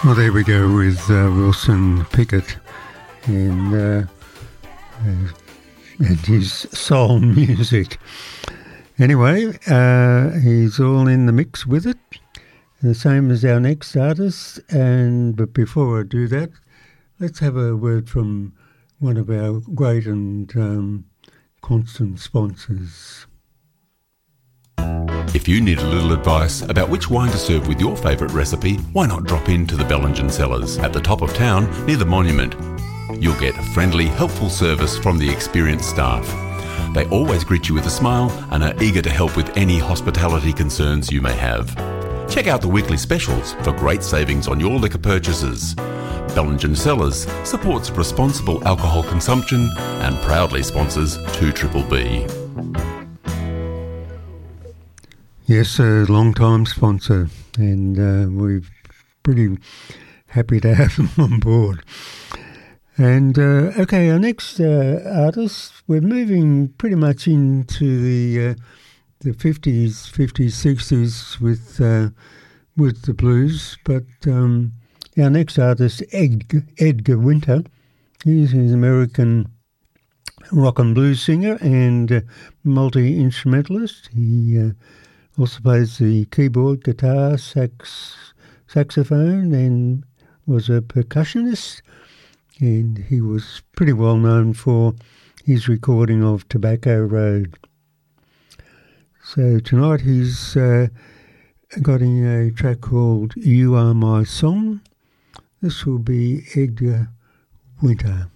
Well, there we go with Wilson Pickett and his soul music. Anyway, he's all in the mix with it, the same as our next artist. But before I do that, let's have a word from one of our great and constant sponsors. If you need a little advice about which wine to serve with your favourite recipe, why not drop into the Bellingen Cellars at the top of town near the Monument. You'll get friendly, helpful service from the experienced staff. They always greet you with a smile and are eager to help with any hospitality concerns you may have. Check out the weekly specials for great savings on your liquor purchases. Bellingen Cellars supports responsible alcohol consumption and proudly sponsors 2BBB. Yes, a long-time sponsor, and we're pretty happy to have them on board. And, okay, our next artist, we're moving pretty much into the 50s, 60s with the blues, but our next artist, Edgar Winter, he's an American rock and blues singer and multi-instrumentalist. He also plays the keyboard, guitar, saxophone, and was a percussionist. And he was pretty well known for his recording of Tobacco Road. So tonight he's got in a track called You Are My Song. This will be Edgar Winter.